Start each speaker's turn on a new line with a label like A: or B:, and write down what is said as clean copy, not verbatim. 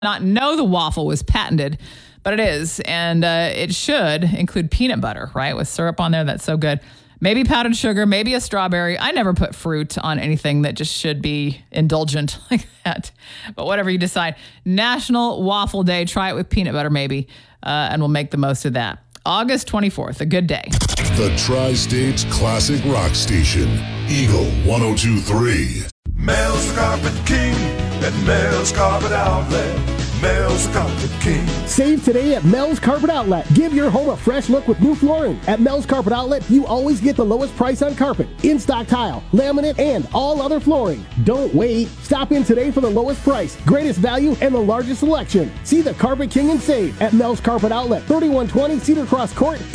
A: not know the waffle was patented, but it is. And it should include peanut butter, right? With syrup on there. That's so good. Maybe powdered sugar, maybe a strawberry. I never put fruit on anything that just should be indulgent like that. But whatever you decide. National Waffle Day. Try it with peanut butter maybe. And we'll make the most of that. August 24th, a good day.
B: The Tri-States Classic Rock Station. Eagle 102.3.
C: Mel's the Carpet King at Mel's Carpet Outlet. Mel's the Carpet King.
D: Save today at Mel's Carpet Outlet. Give your home a fresh look with new flooring. At Mel's Carpet Outlet, you always get the lowest price on carpet, in-stock tile, laminate, and all other flooring. Don't wait. Stop in today for the lowest price, greatest value, and the largest selection. See the Carpet King and save at Mel's Carpet Outlet, 3120 Cedar Cross Court.